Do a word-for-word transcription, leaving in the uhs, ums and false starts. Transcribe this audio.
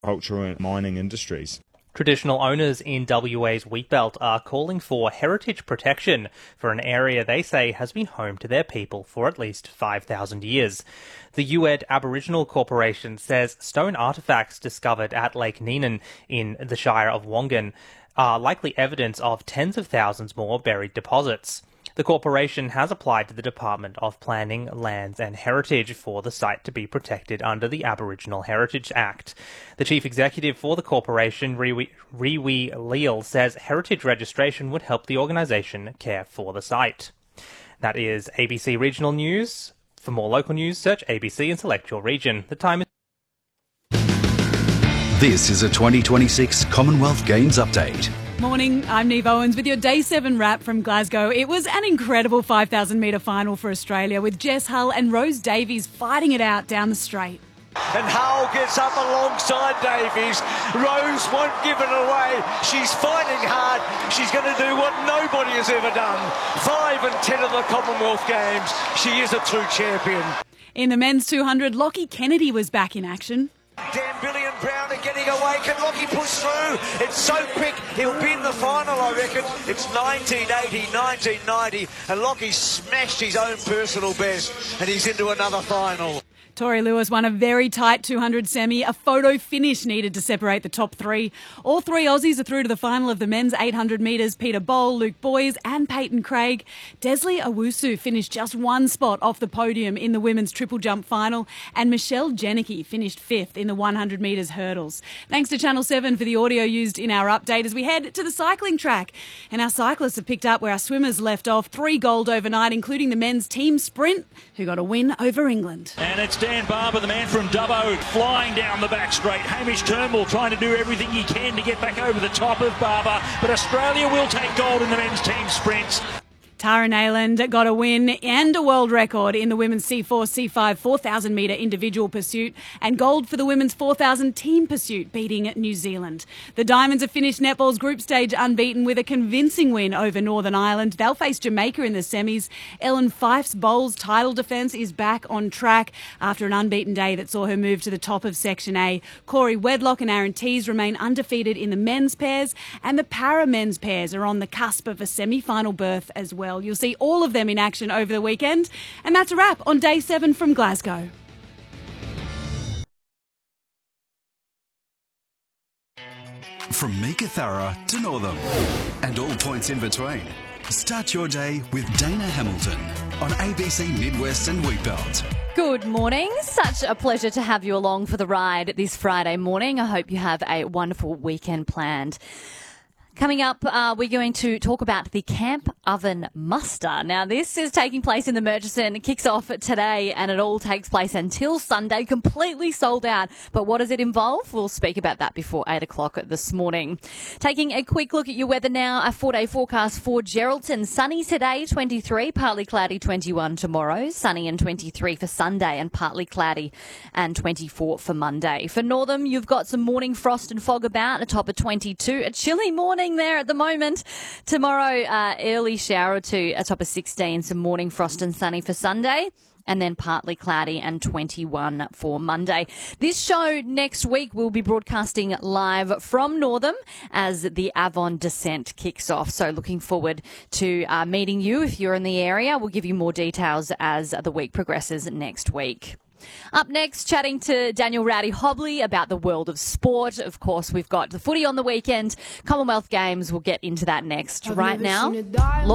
agriculture and mining industries. Traditional owners in W A's Wheatbelt are calling for heritage protection for an area they say has been home to their people for at least five thousand years. The U E D Aboriginal Corporation says stone artefacts discovered at Lake Neenan in the Shire of Wongan are likely evidence of tens of thousands more buried deposits. The corporation has applied to the Department of Planning, Lands and Heritage for the site to be protected under the Aboriginal Heritage Act. The chief executive for the corporation, Riwi Leal, says heritage registration would help the organisation care for the site. That is A B C Regional News. For more local news, search A B C and select your region. The time is... This is a twenty twenty-six Commonwealth Games update. Morning, I'm Neve Owens with your Day seven wrap from Glasgow. It was an incredible five thousand metre final for Australia with Jess Hull and Rose Davies fighting it out down the straight. And Hull gets up alongside Davies. Rose won't give it away. She's fighting hard. She's going to do what nobody has ever done. Five and ten of the Commonwealth Games. She is a true champion. In the men's two hundred, Lockie Kennedy was back in action. Dan Billy and Brown are getting away. Can Lockie push through? It's so quick. He'll be in the final, I reckon. It's nineteen eighty, nineteen ninety, and Lockie smashed his own personal best, and he's into another final. Tori Lewis won a very tight two hundred semi. A photo finish needed to separate the top three. All three Aussies are through to the final of the men's eight hundred metres. Peter Bowl, Luke Boys and Peyton Craig. Desley Owusu finished just one spot off the podium in the women's triple jump final. And Michelle Janicki finished fifth in the one hundred metres hurdles. Thanks to Channel seven for the audio used in our update as we head to the cycling track. And our cyclists have picked up where our swimmers left off. Three gold overnight, including the men's team sprint, who got a win over England. And it's Dan Barber, the man from Dubbo, flying down the back straight. Hamish Turnbull trying to do everything he can to get back over the top of Barber. But Australia will take gold in the men's team sprints. Tara Nayland got a win and a world record in the women's C four C five four thousand metre individual pursuit and gold for the women's four thousand team pursuit, beating New Zealand. The Diamonds have finished netball's group stage unbeaten with a convincing win over Northern Ireland. They'll face Jamaica in the semis. Ellen Fife's bowls title defence is back on track after an unbeaten day that saw her move to the top of Section A. Corey Wedlock and Aaron Tees remain undefeated in the men's pairs, and the para men's pairs are on the cusp of a semi-final berth as well. You'll see all of them in action over the weekend. And that's a wrap on Day seven from Glasgow. From Meekatharra to Northam and all points in between. Start your day with Dana Hamilton on A B C Midwest and Wheatbelt. Good morning. Such a pleasure to have you along for the ride this Friday morning. I hope you have a wonderful weekend planned. Coming up, uh, we're going to talk about the Camp Oven Muster. Now, this is taking place in the Murchison. It kicks off today and it all takes place until Sunday, completely sold out. But what does it involve? We'll speak about that before eight o'clock this morning. Taking a quick look at your weather now, a four-day forecast for Geraldton. Sunny today, twenty-three, partly cloudy, twenty-one tomorrow. Sunny and twenty-three for Sunday and partly cloudy and twenty-four for Monday. For Northam, you've got some morning frost and fog about, a top of twenty-two. A chilly morning there at the moment. Tomorrow, uh, early shower or two, a top of sixteen, some morning frost and sunny for Sunday, and then partly cloudy and twenty-one for Monday. This show next week will be broadcasting live from Northam as the Avon Descent kicks off. So looking forward to uh, meeting you if you're in the area. We'll give you more details as the week progresses next week. Up next, chatting to Daniel Rowdy Hobley about the world of sport. Of course, we've got the footy on the weekend. Commonwealth Games, we'll get into that next. Right now,